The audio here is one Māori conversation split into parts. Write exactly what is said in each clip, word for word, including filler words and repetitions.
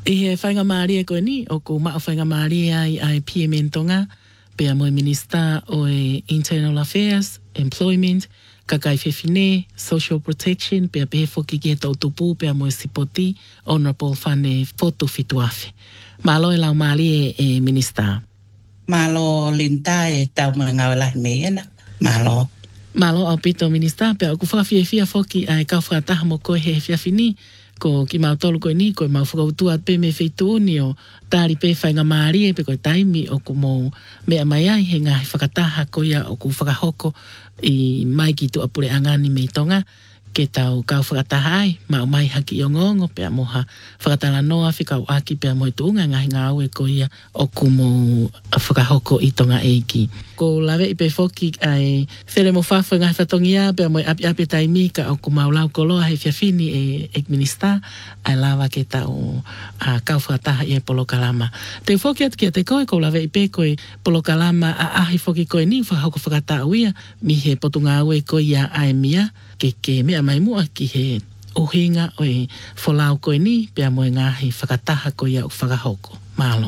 I he whainga maari e koe ni, o ko maa whainga maari ai ai P M Ntonga, pea moe Minister o e Internal Affairs, Employment, kakai whewhine, Social Protection, pea pehe whoki ki he tau tupu, pea moe Sipoti, Honourable Whane Fotu Fituafe. Malo e lau maari e, e Minister. Malo linta e tau mga ngawalahi mehena. Malo. Malo au pito Minister, pea o ku whawhiawhia whoki ai kau whakataha mo koe he whiawhini, ko ki mau tolu koe ni, koe mau whakautua pe me wheitu ni o tāri pe whainga maari e pe koe taimi o ku mou mea mai ai he ngahi whakataha koia o ku whakahoko i mai ki tu apure angani mei tonga ke tau kau whakataha ai, mau mai haki i o ngongo pea moha whakatala noa whikau aki pea moe tuunga ngahi ngau e koia o ku mou whakahoko i tonga eiki. Ko lawe i pe whoki ai where mo whawha ngahi whatongia pea moe api api taimi ka o ku mau lau koloa he whiawhini e ek Minister ai lawa ke tau a kau whakataha i e Polokalama. Te whoki atu ki a te koe ko lawe i pe koe Polokalama a ahi whoki koe ni whakahoko whakata uia mi he potunga au e koe ia ai mia ke ke mea mai mua ki he uhinga o e wholau koe ni pea moe ngahi whakataha koe ia o whakahoko. Malo.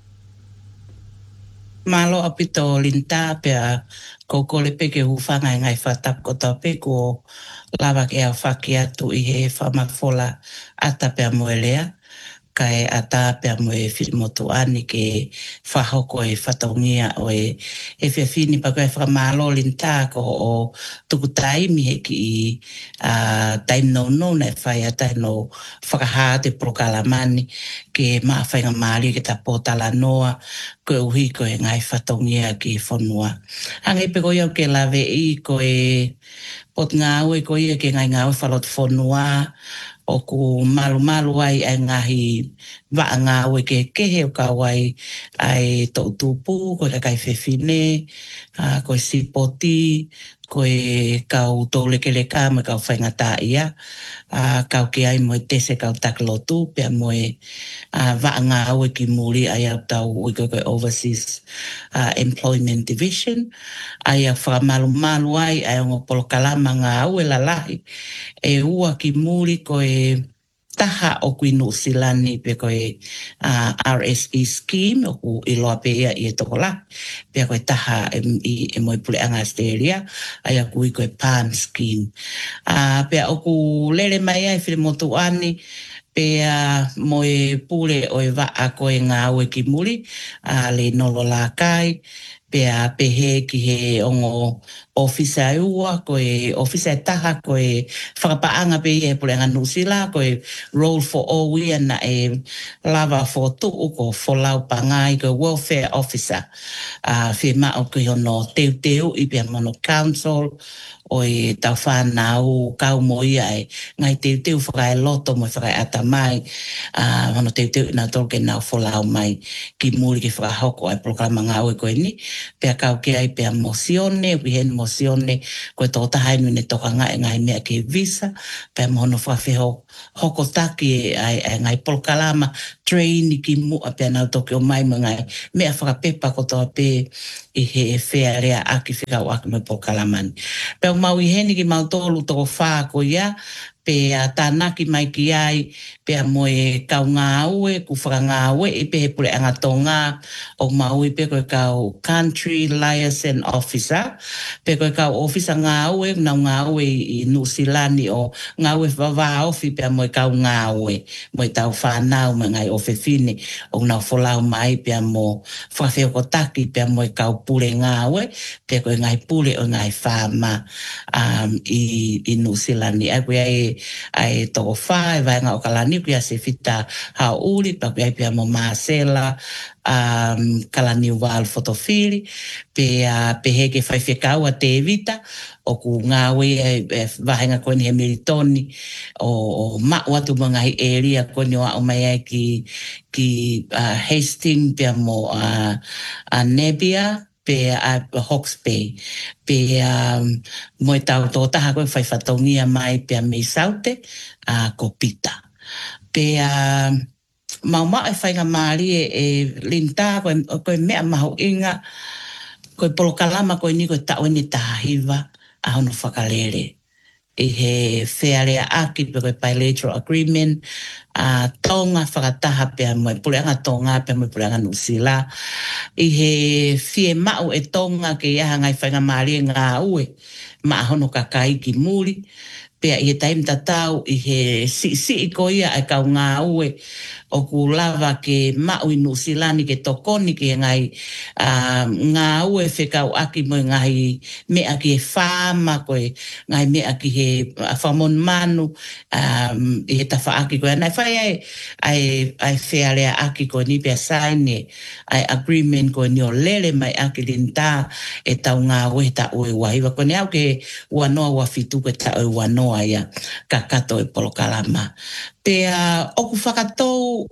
Malo apito linta pea kokole pe ke hufanga e ngai whatap kota pe ko lava ke a whaki atu i he whamafola ata pea moe lea. Kai ata pea moe whirimotu ani ke whahoko e whataungia o e e whiawhini pa koe whakamalo linta ko o tuku taimi he ki i uh, taim no no na whai a taino whakaha te Polokalamani ke maa whainga maari ke ta potala noa koe uhi koe ngai whataungia ki whanua. Angai pe koe au ke lawe i koe pot ngau e koe ke ngai ngau whalot whanua o ku malu malu ai ai ngahi waa ngau e ke kehe o ka wai ai tau tupu koe kakai whewhine, uh, koe Sipoti, koe kau tōlekele ka me kau whaingata ia, uh, kau ke ai moe tese kau taklotu, pia moe uh, waa ngau e ki muri ai au tau ui koe koe Overseas uh, Employment Division, ai au whakamalu malu ai ai o Polokalama ngau e lalahi, e ua ki muri koe taha o kui Nusilani pe koe uh, R S E scheme o ku iloa pe ia i e tokola pe koe taha e, i, e moe pule anga Australia ai a kui koe PALM scheme uh, pe o ku lele mai ai whiri motu ani pe uh, moe pule o e waa koe ngā ue ki muri uh, le nolo la kai pe a pe he ki he ongo ofisa e ua, koe ofisa e taha, koe whakapaanga pe he pule anga Nusila, koe roll for all wia na e lava for tuu ko wholau pangai, koe welfare officer. Uh, whi mao koe hono teu teu i pia mono council, o e tau whanau kau moi ai, ngai teu teu whakai loto mo whakai ata mai, uh, hono teu teu ina tolke nau wholau mai ki muri ki whakahoko ai Polokalama ngau e koe ni, pia kau ke ai pia mosione, wihen mosione, koe tō tahainu ne toka ngai ngai mea ke visa, pia mohono whawhiho hoko taki ai, ai ngai Polokalama train ki mua pia nau toke o mai mo ngai mea whakapepa ko toa pe i he e whea rea aki whikau aki mo Polokalamani. Pia mau i heni ki mau tōlu toko whaa ko ia, pe a tānaki mai ki ai, pe a moe kau ngā ue, ku whaka ngā ue, i pe he pule anga tō ngā, o mau i pe koe kau Country Liaison Officer, pe koe kau officer ngā ue, nau ngā ue i Nusilani o ngā ue whawa ofi, pe a moe kau ngā ue, moe tau whanau me ngai o whewhine, o nau wholau mai, pe a mo whawheo ko taki, pe a moe kau pule ngā ue, pe koe ngai pule o ngai whama um, i, i Nusilani. Ai koe ai ai toko whae vaenga o kalani kia se fita hao uri pa kia pia mo Marcela um, kalani wal fotofili pe, uh, pe heke whaiwhekau a te evita o ku ngāwe e vahenga koe ni he Militoni o, o mau atu mga hi area koe ni o au mai ai ki, ki uh, Hastings pia mo uh, uh, Nebia pe a uh, Hawke's Bay pe um, moe tau tō taha koe whai whatongia mai pe a mei saute a uh, ko pita pe a uh, mau maa e whainga maari e, e linta koe, koe mea mahu inga koe Polokalama koe ni koe tau ni tahiwa a hono whakalere i he whearea aki pe koe bilateral agreement, a uh, tonga whakataha pia moe pureanga tonga pia moe pureanga nusila. I he fie mau e tonga ke iaha ngai whainga maari ngā ue, maa hono kakai ki muri, pia i he taim tatau i he si si i ko ia e kau ngā ue, o ku lava ke mau i nusilani ke tokoni ke ngai uh, ngā ue whekau aki moe ngai mea ki he whāma koe, ngai mea ki he whamon manu, um, i he tawha aki koe. Nai whai ai, ai, ai whearea aki koe ni pia saine, ai agreement koe ni o lele mai aki rinta e tau ngā ue ta ue waiwa. Koe ni au ke wanoa wa fitu ke ta ue wanoa ia ka kato e polokalama. Pea oku whakatou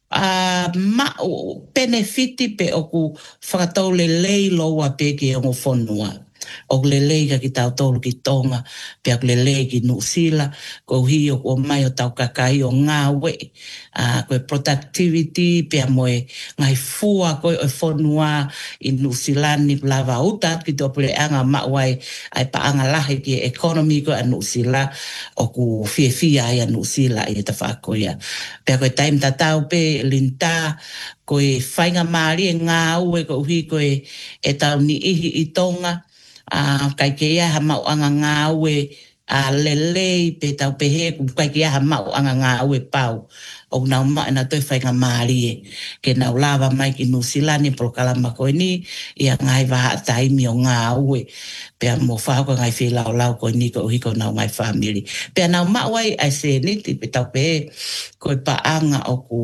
uh, ma, benefiti pe oku whakatou le lei loa pe ki ongo whonua. O le lei ka ki tau tolu ki tonga, pe le lei ki Nusila, ko hi o ko mai o tau kakai o ngā we, uh, koe productivity, pe moe ngai fua koe o whonua i Nusilani lava uta, ki tō pule anga mawai, ai pa anga lahi ki economy koe a Nusila, o ku fie fia ai a Nusila i ta whakoia. Pe koe taim tatau pe linta, koe whainga maari e ngā ue ko hi koe e tau ni ihi i tonga, Uh, kai ke ia ha mau anga ngā ue uh, lelei pe tau pehe ku kai ke ia ha mau anga ngā ue pau o nau mai na toi whainga maari e ke nau lava mai ki Nusilani prokalama koe ni ia ngai waha taimi o ngā ue pe mo whahoko ngai whi lau lau koe ni ko hiko nau mai family pe nau mawai ai se niti pe tau pehe koe pa anga o ku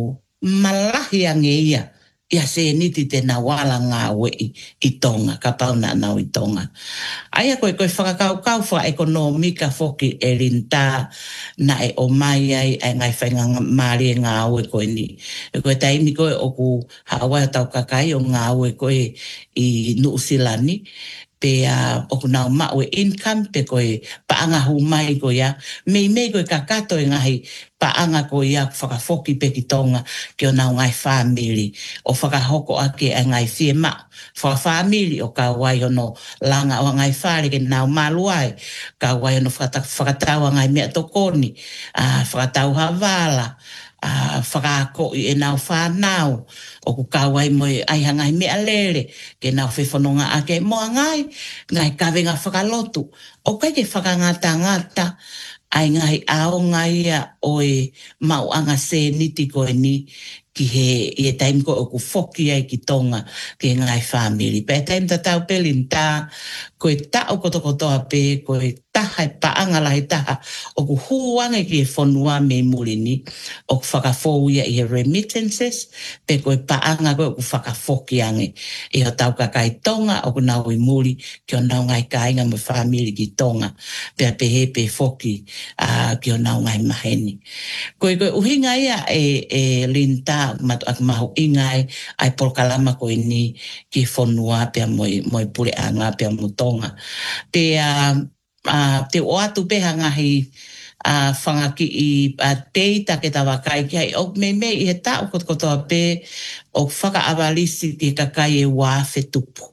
malahi ange ia ia se niti te na wala ngā ue i, i tonga, ka pauna nau i tonga. Aia koe koe whakakau kau wha ekonomika foki e rinta na e o mai ai ai ngai whainga maari e ngā ue koe ni. E koe taimi koe o ku hawai o tau kakai o ngā ue koe i Nusilani, pe uh, o ku nau mau e income, pe koe paanga hu mai koe ia, mei mei koe kakato e ngahi paanga koe ia whakafoki pe ki tonga ki o nau ngai family, o whakahoko ake a ngai fie mau, whaka family o ka wai ono langa o ngai whare ke nau maluai, ka wai ono whakatau a ngai mea tokoni, uh, whakatau havala, uh, whakako i e nau whanau, o ku kawai moe ai hangai mea lere, ke nau whewhanonga ake moa ngai, ngai kawenga whakalotu, o kai ke whakangata ngata, ai ngai ao ngai a oe mau anga se niti koe ni, ki he, i e taim ko o ku foki ai ki tonga ki ngai family. Pe taim tatau pelinta, koe tau koto kotoa pe, koe taha e paanga lahi taha, o ku huanga ki e whonua me mulini, o ku whakafou ia i he remittances, pe koe paanga koe o ku whakafoki ange. I o tau kakai tonga, o ku nau i muri, ki o nau ngai kainga mo family ki tonga, pe a pehe pe foki, uh, ki o nau ngai maheni. Koe koe uhinga ia e, e linta, matu ak mahu ingai ai polkalama ko ini ki whonua pia moi moi pule anga pia mutonga te a uh, te o atu peha ngahi a uh, whangaki i uh, teita ke tawa kai ki ai o me me i he tau kot kotoa pe o whaka avalisi ki kakai e wā whetupu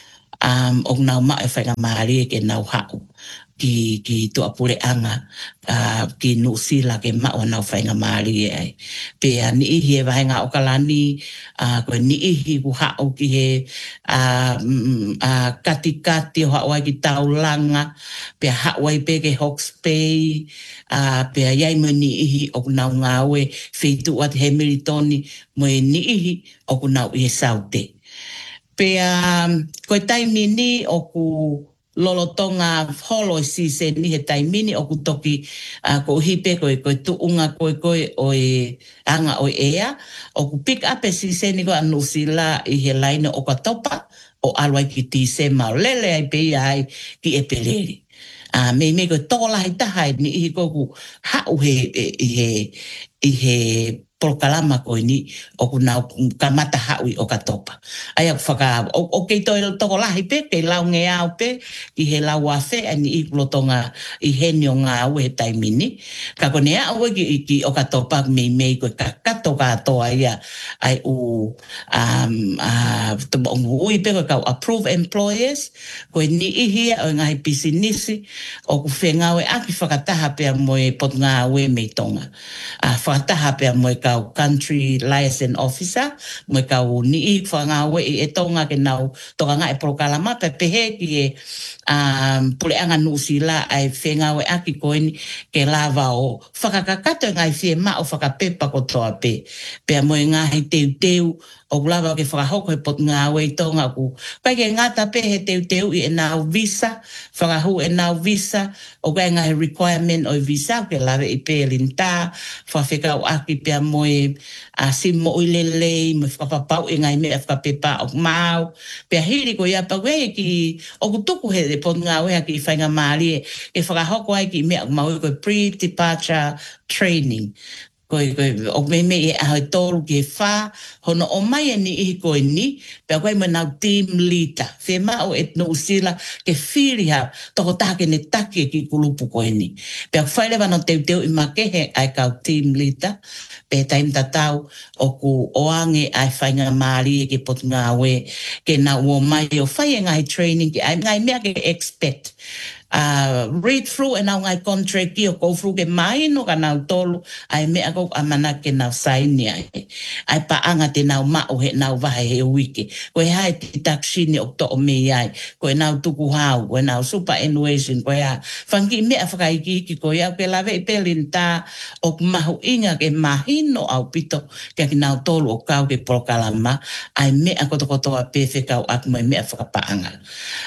um, o nau ma e whainga maari ke nau hau ki ki tua pule anga uh, ki Nusila ke ma o nau whainga maari ai pe a ni ihi e wahenga o kalani uh, koe ni ihi ku hao ki he uh, uh, kati kati o hao ai ki taulanga pe a hao ai pe ke Hawke's Bay uh, pe a iai mo ni ihi o ku nau ngawe wheitu at he Militoni mo e ni ihi o ku nau i he saute pe a um, koe taimi ni o ku lolotonga holo si se ni he taimini o ku toki uh, ko hipe koe koe tuunga koe koe o e anga o ea o ku pick up e si se ni ko Nusila i he laine o katopa o alwai ki ti se ma lele ai pe ai ki e peleri. Uh, me me koe tola hi taha ni i ko ku hau he i he i he prokalama ko ni o ku nau kamata haui o katopa. Ai aku whaka, o, o kei toi toko lahi pe, kei lau nge au pe, ki he lau a whe, ani i kulotonga i heni o ngā au he taimini. Ka kone au ki, ki o katopa mei mei koe ka kato kato katoa ia ai u um uh to ui pe ko approve employers ko ni ihia o ngai pisinisi o ku fenga we aki whakataha pe mo e pot ngā we me tonga a whakataha pe mo e kau country liaison officer mo e kau ni i whanga we e tonga ke nau toka ngā e prokalama pe pehe ki e um pule anga nusila ai whenga we aki ko ni ke lava o whakakakato ngai fie ma o whakapepa ko toa pe pe mo e ngā he teu teu o lava ke whakahoko e pot ngā we tonga ku pai ke ngata pe he teu teu i e nau visa whakahu e nau visa o kai ngai requirement o visa ke lava i pe linta whawheka o aki pe mo e a simo o lele mo whakapapau e ngai me a whakapepa o mau pe hiri ko ia pa we ki o kutuku he de pot ngā we ki whainga maari e whakahoko ai ki me a mau ko pre-departure training koi koi o me me e a tolu ke fa hono o mai ni i ko ni pe koi me na team leader fe ma o etno usila ke filia to ta ke ne taki ki kulupu ko ni pe fa le va no te te i ma ke he ai ka team leader pe time tatau o ku o ange ai fainga mari ke pot nga we ke na o mai o fa ngai training ke ai ngai me ke expect Uh, read through and now I contract you go through ke mai no kana tolu ai me ako amana ke na sign ni ai ai pa anga te na ma o he na va he wiki ko hai ti taxini o to me ai ko na tuku hau ko na superannuation ko ya fangi me afaka iki ki ko ya ke lave pelinta o mahu inga ke mahino au pito ke na tolu o kau ke prokalama ai me ako to to pe fe kau ak me me afaka pa anga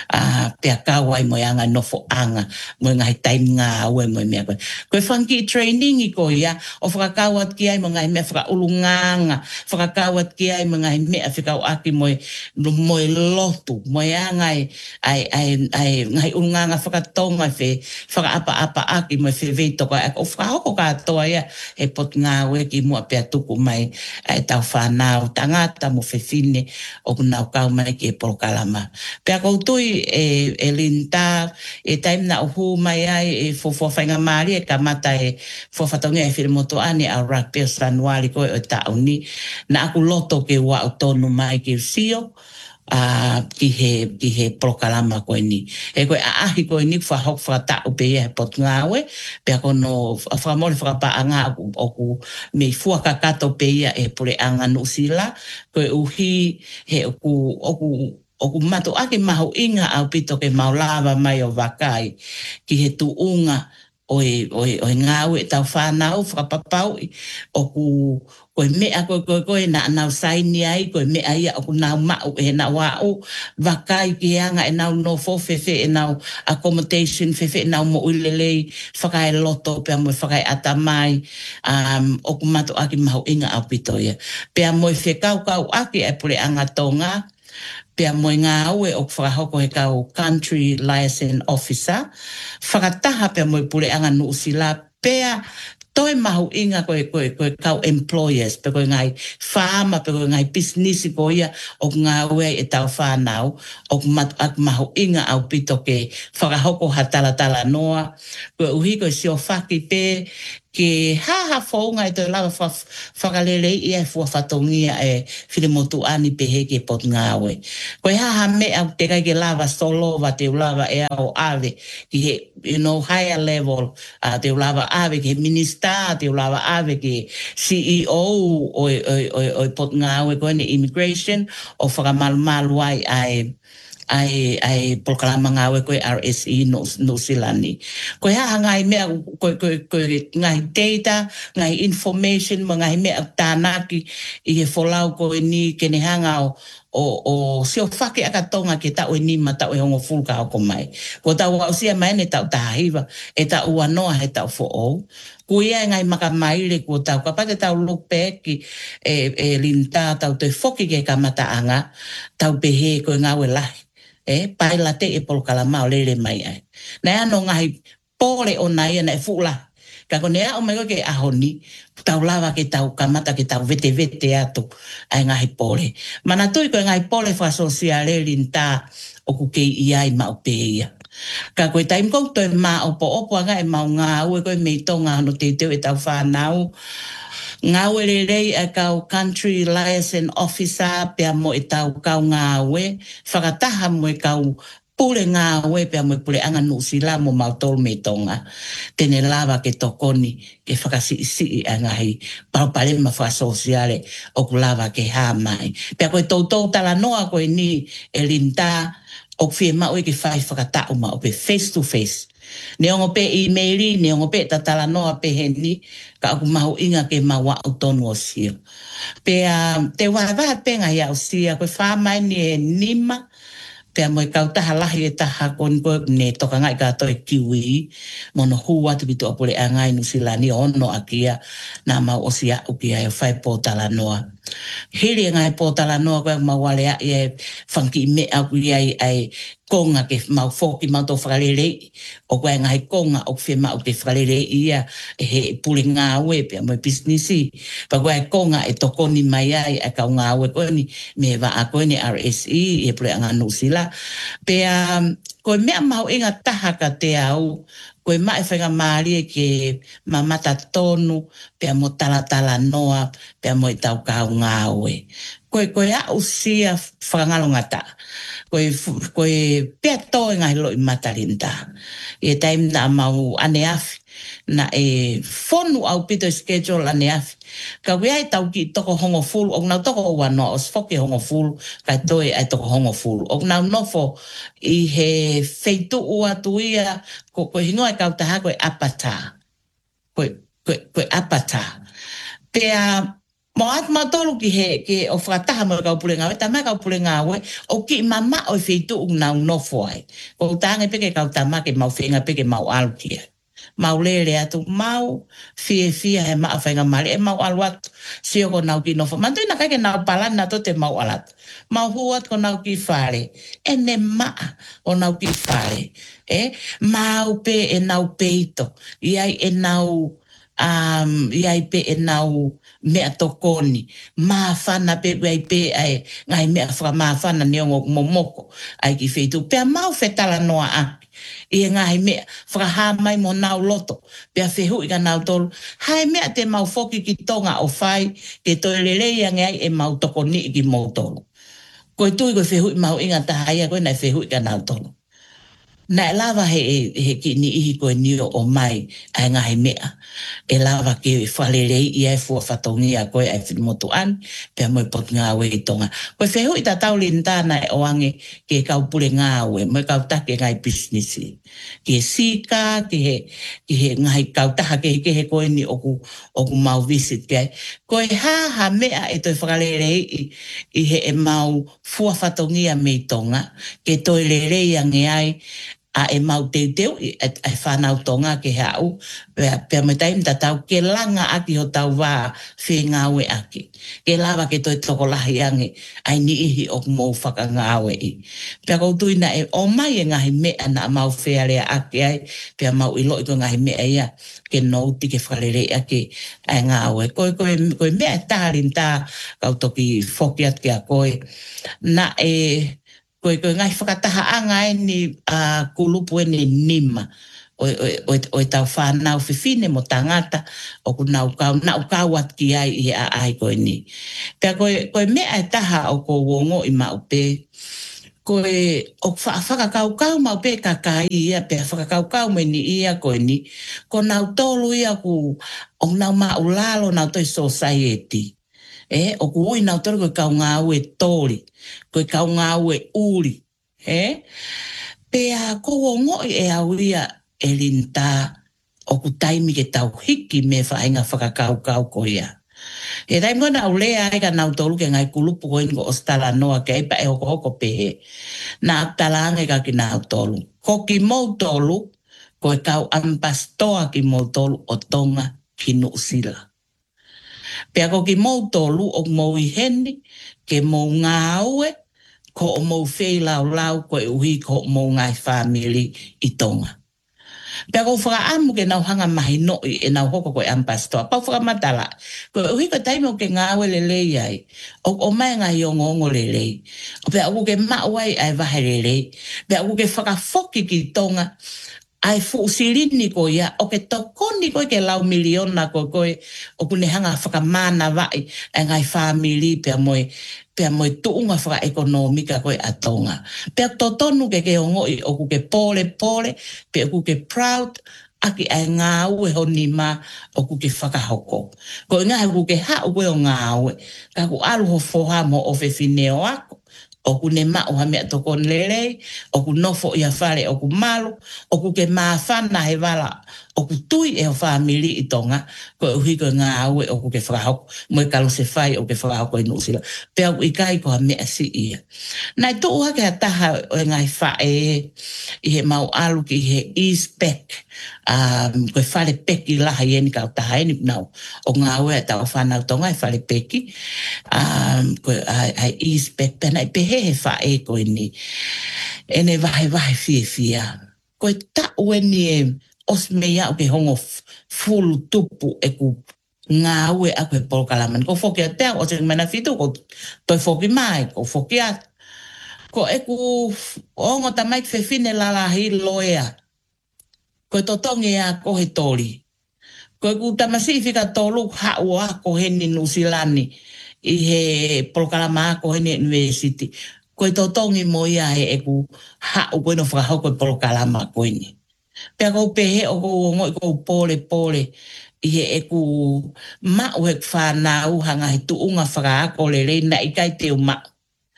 a pe kau ai mo anga no fo anga mo ngai time nga we mo me ko ko funky training i ko ya o whakakawat ki ai mo ngai me whaka ulunganga whakakawat ki ai mo ngai me whakau aki mo mo lotu mo ya ngai ai ai ai ngai ulunganga whakatonga fe whaka apa apa aki mo fe veito ko o whakahoko katoa ya e pot ngā we ki mua pia tuku mai ai tau whanau tangata mo fe fine o kunau kau mai ki e prokalama pia koutui e, e linta e time na uhu mai ai e fofo whainga maari e kamata e fofatonga e whiremoto ane a rugby o Sanuari koe o tau ni na aku loto ke wa autonu mai ki usio a ki he ki he prokalama koe ni e koe a ahi koe ni whahok whakatau pe e pot ngawe pe ako no whakamore whakapa anga o ku me fuakakato pe ia e pure anga nusila koe uhi he oku oku o ku mato ake maho inga au pito ke maulava mai o wakai ki he tuunga o e, o e, o e ngau e tau whanau whakapapau o ku koe mea koe koe koe na nau saini ai koe mea ia o ku nau mau e na wau wakai ki anga e nau no fo fefe e nau accommodation fefe e nau mo ulelei whakai loto pia moe whakai atamai um, o ku mato ake maho inga au pito ia pia moe whekau kau ake e pure anga tonga pia moe ngā aue o whakahoko he kau country liaison officer. Whakataha pia moe pule anga nuusila pia toi mahu inga koe koe koe kau employers pe koe ngai whaama pe koe ngai business ko ia o ngā aue e tau whanau o mat ak mahu inga au pito ke whakahoko hatala tala noa koe uhi koe sio whaki pe ke haha whaunga e toi lawa whakalele i e fua whatongia e whiremotu ani pehe ke pot ngāwe. Koe haha me au te kai ke lawa solo wa te ulawa e au ave ki he, you know, higher level uh, te ulawa ave ke minister, te ulawa ave ke C E O o, o, o, o pot ngāwe koe ne immigration o whakamalu ai ai ai ai proklama ngawe koe R S E no no silani koe ha ngai me koe koe koe ngai data ngai information ngai me tanaki i he folau koe ni kene hanga o o o sio fake akatonga ke ta o ni mata o hongo fulka ko mai ko ta wa sia mai ne ta ta hiva e ta ua noa he ta fo o kuia ngai maka mai le ko ta ka pa ta look back e e linta ta te foki ke kamata anga ta pehe ko ngawe la e pai la te e prokalama o lele mai ai na ano ngai pole o nai na e fula ka ko nea o mai ke ahoni tau lava ke tau kamata ke tau vete vete atu ai ngai pole mana toi ko ngai pole fa sociale linta o ku ke iai ma o peia ka ko time ko to ma o po o nga e ma nga o ko me tonga no te te e tau fa nau Ngāwe le rei a kau country liaison officer pia mo i tau kau ngāwe, whakataha mo i kau pule ngāwe pia mo i pule anga nusila mo mautol me tonga. Tene lava ke tokoni ke whakasi isi a ngahi paupale ma whasosiale o ku lava ke hāmai. Pia koe tautou tala noa koe ni e linta o whie mau i ke whai whakatau ma o pe face to face. Ne ongo pe emaili, ne ongo pe tatala noa pe heni, ka aku mahu inga ke mawa au tonu o sio. Pe uh, te wawa penga ia o sia, koe whamai ni e nima, pe mo i kautaha lahi e taha koni koe ne toka ngai kato e kiwi, mono hua tu bitu apole a ngai nusila ni ono akia, na mau o sia ukia e whai pōtala noa. Hiri ngai pōtala noa koe mawale a e whanki me au iai ai konga ke mau foki mau tō whakarerei, o koe ngai konga o whi mau ke whakarerei ia e he pule ngā ue pia mo businessi, pa koe konga e tokoni mai ai e kau ngā ue koe ni me wa a koe ni R S E e pule ngā nusila. Pea koe mea mau inga taha ka te au, koe mai whainga maari e ke mamata tonu, pea mo tala tala noa, pea mo i tau kau ngā ue. Koe koe a usia whakangalonga ta. Koe, koe pea tō ngai lo i matarinta. E taim na mau ane afi, na e whonu au pito schedule ane afi. Ka wea e tau ki toko hongo fulu, o nau toko wanoa, o sfoke hongo fulu, kai toi ai toko hongo fulu. O nau nofo i he feitu ua tuia, ko koe hingoa e kautaha koe apata. Koe, koe, koe apata. Pea, mo at matolu ki he ke o whakataha mo kau pule ngawe, tamai kau pule ngawe, o ki mama o feitu u nau nofo ai. Ko tange peke kau tamake mau whenga peke mau alukia. Mau lere atu, mau fie fie he maa whenga mali, e mau alu atu, sio ko nau ki nofo. Mantu ina kai ke nau palana to te mau alatu. Mau huat ko nau ki whare, e ne maa o nau ki whare. Eh? Mau pe e nau peito, iai e nau... Um, iai pe e nau mea tokoni, maa whana pe iai pe ai, ngai mea whaka maa whana neongo momoko, ai ki whetu. Pea mau whetala noa aki, i e ngai mea whakahamai mo nau loto, pea whehu i ka nau tolu, hai mea te mau whoki ki tonga o whai, ke toi lelei angai e mau tokoni i ki mau tolu. Koe tui koe whehu i mau inga tahaia, koe nai whehu i ka nau tolu. Na e lava he, he ki ni ihi koe nio o mai ai ngahi mea. E lava ke whalerei i ai fua whatongi a koe ai whimotu an, pia moi pot ngā ue i tonga. Koe whehu i tatau lintana e oange ke kau pule ngā ue, moi kau take ngai businessi. Ke sika, ke he, ke he ngai kau taha ke he, ke he koe ni oku, oku mau visit ke ai. Koe ha ha mea e toi whalerei i, i he e mau fua whatongi a me i tonga, ke toi lerei ange ai, a e mau teu teu e, e whanau tonga ke hau, pia me taim tatau ke langa aki ho tau wā whi ngāwe aki. Ke lawa ke toi toko lahi ange, ai ni ihi o mou whaka ngāwe i. Pia kou tuina e o mai e ngahi mea na mau whearea aki ai, pia mau ilo i ko ngahi mea ia, ke nouti ke whalere aki ai ngāwe. Koe, koe, koe mea e tārin tā, kau toki whokiat ke a koe, na e... Koe koe ngai whakataha anga e ni uh, kulupu e ni nima. O, o, o, o tau whanau whiwhine mo tangata, o ku nau kau, nau kau at ki ai i a ai koe ni. Pea koe, koe mea e taha o ko wongo i maupe. Koe o whakakau kau maupe kakai ia, pea whakakau kau me ni ia koe ni. Ko nau tolu ia ku, o nau maulalo nau toi society. Eh, o ku ui nau tolu koe kau ngā ue tori. Koe kau ngā ue uri. Eh? Pea ko wongo i e au ia e linta o ku taimi ke tau hiki me whainga whakakau kau ko ia. E taimi kona au lea ai ka nau tolu ke ngai kulupu ko ingo o stala noa ke aipa e hoko hoko pehe. Na talange ka ki nau tolu. Ko ki mou tolu, koe kau ampastoa ki mou tolu o tonga ki nuusila. Pea ko ki mou tolu o mou i heni, ke mou ngā ue, ko o mou whei lau lau, ko e uhi ko mou ngai whamili i tonga. Pea ko whaka amu ke nau hanga mahi noi e nau hoko koe ampastoa. Pau whaka matala. Ko e uhi ko taimo ke ngā ue lelei ai, o, o mai ngai o ngongo lelei. O pea uku ke mauai ai vahe lelei. Pea uku ke whaka whoki ki tonga, ai fu silini ko ia o ke tokoni ko ke lau miliona ko ko o kune hanga whakamana vai e ngai family pe moe pe moe tuunga whaka ekonomika ko atonga pe totonu ke ke ongo i o ke pole pole pe o ke proud aki ai ngā ue honi ma o ku ke whakahoko ko ngā he ku ke ha ue o ngā ue ka ku alu ho foha mo o whewhineo ako o ku ne mao ha mea toko lelei, o ku nofo ia whare o ku malu, o ku ke maafana he wala, o ku tui e o whamili i tonga, ko e uhiko ngā aue o ku ke whakahoko, mo e kalu se whai o ke whakahoko i nusila. Pea u ikai ko ha mea si ia. Nai tō hake ha taha o e ngai whae, i he mau alu ki he East Beck, um, ko e whare peki laha i eni kau taha eni nau, o ngā aue e tau whanau tonga e whare peki, um, ko ai, ai East Beck, pena i pehe he whae ko ni ene vahe vahe fie fia. Ko e ta ue ni e os mea o ke hongo fulu tupu e ku ngā ue a koe polkalaman. Ko whoki a teo o te mana fitu ko toi whoki mai, ko whoki a. Ko e ku ongo ta mai whewhine lalahi loea. Ko e totongi a ko he tori. Ko e ku tamasifika tolu hau a ko he ni Nusilani. I he polkalama ko he ni university. Ko e totongi mo ia he e ku hau koe no whakahau koe polkalama koe ni. Pea kou pehe o kou ngoi kou pole pole. I he e ku mau he whanau hanga he tuunga whakaako le rei na ikai te o mau.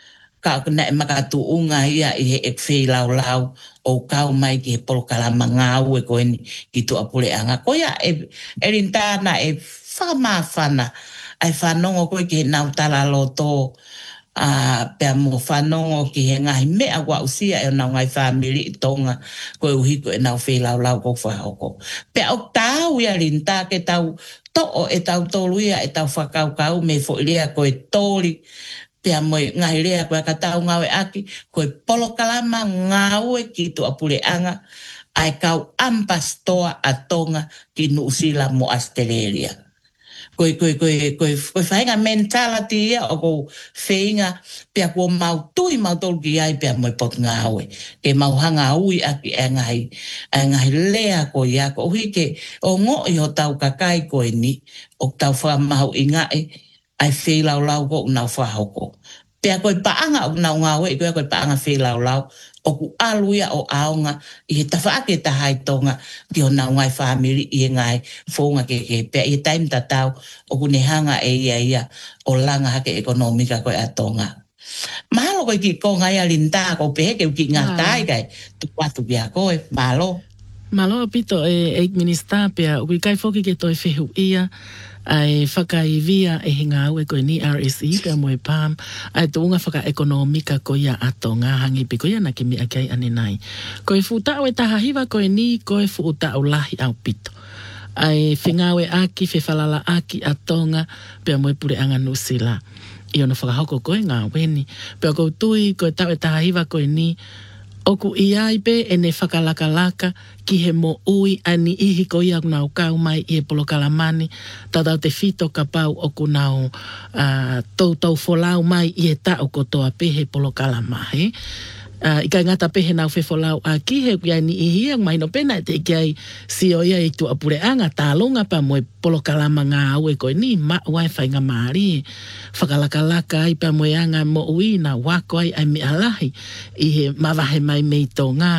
Ka na e maka tuunga ia i he e kwhi lau lau o kau mai ki he polkalama ngau e koe ni ki tu apure anga. Ko ia e, e rintana e whamawhana. Ai whanongo koe ki he nautala loto uh, pea mo whanongo ki he ngahi mea wa usia e nau ngai whamiri i tonga koe uhiko e nau whelau lau ko whahoko. Pea o tau ia rinta ke tau to'o e tau toluia e tau whakau kau me fo ilia koe tori pea mo ngahi rea koe ka tau ngawe aki koe polokalama ngawe ki tu apure anga ai kau ampastoa a tonga ki Nuusila mo Australia. Koe, koe, koe, koe, koe whainga mentality ia o ko whainga pia kua mau tui mau tolu ki ai pia moi pot ngā aue. Ke mau hanga ui aki e ngai, e ngai lea ko ia ko hui ke o ngo i ho tau kakai koe ni o tau whamau i ngai ai whelau lau ko nau whahoko. Pia koe paanga o nau ngā aue koe koe paanga whelau lau o ku aluia o aonga i he tawhaake tahai tonga ki o nau ngai whamiri i he ngai whonga ke ke pia i he taim tatau o ku nehanga e ia ia o langa hake ekonomika koe a tonga. Mahalo koe ki ko ngai alinta ko pehe ke ki ngā tai kai tu watu pia koe, malo. Malo pito e eight minister pia ui kai foki ke toi whehu ia ai whakaivia e hinga au e koe ni R S E pia moe pām ai tuunga whaka ekonomika ko ia ato ngā hangi pi ko ia na ke mi akai ane nai. Koe fuutau e taha hiwa koe ni koe fuutau lahi au pito. Ai whingawe aki, whewhalala aki atonga pia moe pure anga Nuusila. I ono whakahoko koe ngā weni. Pia kou tui koe tau e taha hiwa koe ni oku iai pe e ne whakalakalaka ki he mo ui ani ihi ko ia nau kau mai i he polokalamani tatau te fito ka pau oku nau uh, tau tau wholau mai i he tau kotoa pe he polokalamahe. Uh, I kai ngata pehe nau whewholau a ki he kui ni ihi ang mai no pena te kiai si o ia i tu apure anga tālonga pa moe polokalama ngā au e koe ni ma wai whainga maari whakalakalaka ai pa moe anga mo ui na wako ai ai me alahi i he mawahe mai mei tō ngā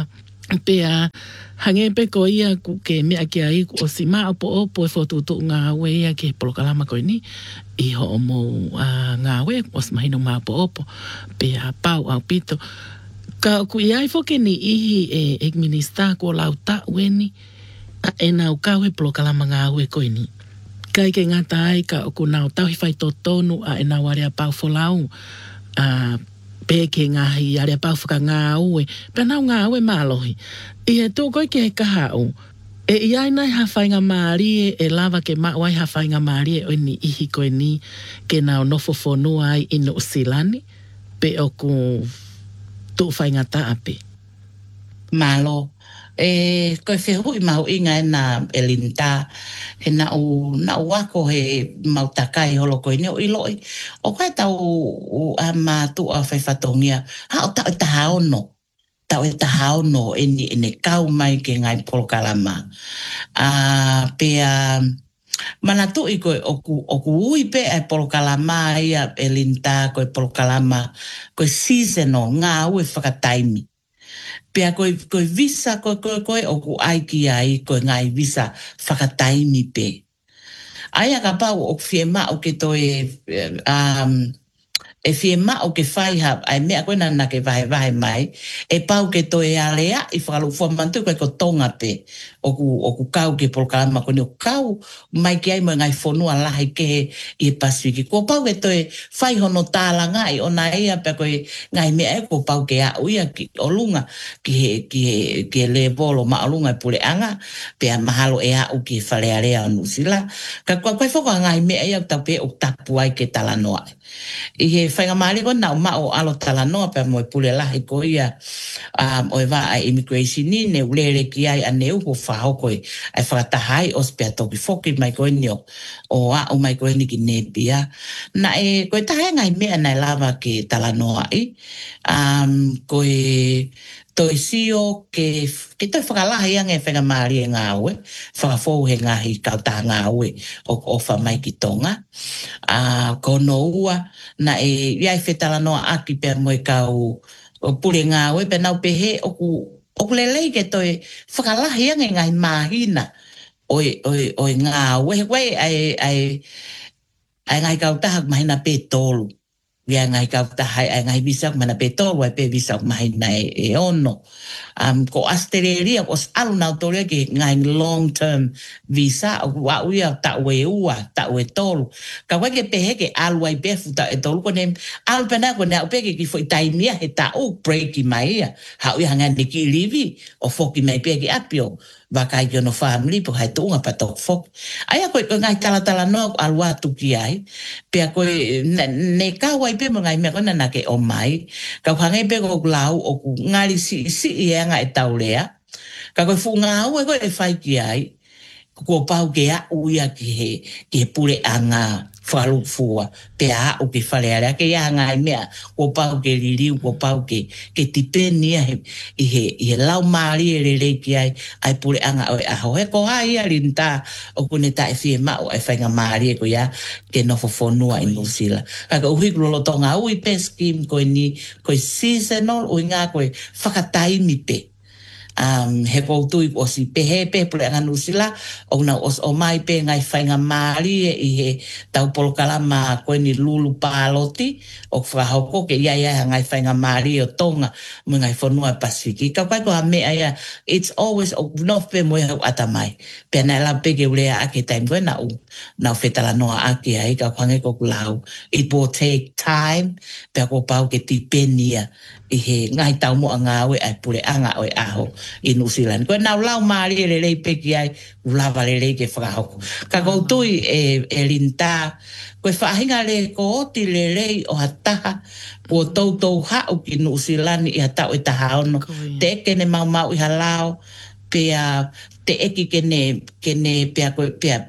pea hange pe ko ia ku ke mea ki ai o si maa opo opo e whotutu ngā au e ia ki he polokalama koe ni i ho mo uh, ngā au e o si mahino maa opo opo pea pau au pito. Ka ku iai foke ni ihi e ek minister ko lau ta weni a e nau kau he polokalama ngā ue koe ni. Kai ke ngata ai ka ku nau tau hi whai totonu a e nau area pau wholau a pe ke ngahi area pau whaka ngā ue pe nau ngā ue mālohi. I he tō koe ke he kahau e iai nai hawhainga maarie e lava ke mawai hawhainga maarie o ni ihi koe ni ke nau nofo whonua ai ino usilani pe o ku tu whainga taape. Malo. E koe whehui mau inga e na elinta he na u, na u wako he mau takai holo koe ni o iloi. O koe tau a mātu a whaifatongia. Ha o tau taha ono. tau e tahao no e ni e ne kau mai ke ngai polokalama. Uh, pea mana tu i koe oku, oku ui pe e polokalama ia e linta koe polokalama koe seasonal ngā ue whakataimi. Pea koe, koe visa koe koe koe oku aiki ai koe ngai visa whakataimi pe. Aia ka pau o fie ma o ke toi um, e fie ma o ke whai ha, ai mea koe nana ke vahe vahe mai, e pau ke toi alea i whakalu fuamantu koe ko tonga pe, o ku, o ku kau ke polokalama koe ni o kau mai ki ai mo ngai whonua lahi ke i e Pasifiki. Ko pau ke toi whai hono tāla ngai o na ea pe koe ngai mea e ko pau ke a uia ki o lunga ki he, ki he, ki he le bolo ma o lunga pule anga, pe a mahalo e a u ki whalea rea o nusila. Ka koe koe whoko ngai mea e au tau pe o tapu ai ke tala noa. I he whainga maari ko nau ma o alo tala noa pe mo e pule lahi ko ia um, o e wa a immigration ni ne ulere ki ai a ne uko whao koe ai whakatahai o spea toki whoki mai koe ni o o a o mai koe ni ki ne pia. Na e koe tahe ngai mea nai lava ke tala noa i um, koe toi sio ke ke toi whakalahi ange whenga maari e ngā ue, whakafou he ngahi kauta ngā ue o o whamai ki tonga. Uh, ko no ua, na e iai whetala noa aki pia moe kau o pule ngā ue, pe nau pehe oku, oku lelei ke toi whakalahi ange ngai mahina oi, oi, oi ngā ue, wei ai, ai, ai ngai kautaha mahina pe tolu. Ia ngai kautaha ai ngai visa mana pe tolu, ai pe visa mahina e, e ono. Um, ko Australia, ko alu nau tolu ke ngai long term visa, o wa uia ta ue ua, ta ue tolu. Ka wai ke pehe ke alu ai befu ta e tolu, ko ne alu pena ko ne au peke ki foi taimia he ta u break i mai ia. Ha uia hanga ne ki livi, o foki mai peke apio. Wakai ki ono family, po hai tuunga patok fok. Aia koe koe ngai tala tala noa alu atu ki ai. Pea koe ne, ne kawai pe mo ngai mea koe nana ke o mai. Kau hangai pe ko lau o ku ngari si si i anga e taulea. Ka koe fu ngā ue koe e whai ki ai. Ko pau ke a uia ki he, ki he pure anga whalu fua. Pe a o ke whalearea ke ia ngai mea. Ko pau ke liriu, ko pau ke, ke tipenia he, i he, i he lau maari e re rei ki ai, ai pure anga o e aho. He ko hai a rinta o kune ta e fie mao e whainga maari e ko ia ke nofo whonua i Nusila. Kaka uhi kulolo tonga ui pe skim koe ni, koe seasonal ui ngā koe whakataimi pe. Um, he koutui o si pehe pe pule anga Nusila o na os o mai pe ngai whainga maari e i he tau polokalama koe ni lulu pāloti o whahoko ke ia ia ngai whainga maari o tonga mo ngai whanua Pasifiki. Ka kai ko ha mea ia, it's always o nof pe moe hau atamai. Pe nai la peke ulea ake taim koe na u na whetala noa ake ai ka kwange ko kulau. It will take time pe ko pau ke tipenia i he ngai tau mo anga oe ai pule anga oe aho i Nusilan. Koe nau lau maari e lelei peki ai ulava lelei ke whakahoko. Ka koutui e, e linta, koe whaahinga le ko oti lelei o hataha po tautou hau ki Nusilan i hatau e taha ono. Te eke ne mau mau i halao, pea te eki kene, kene pea koe pea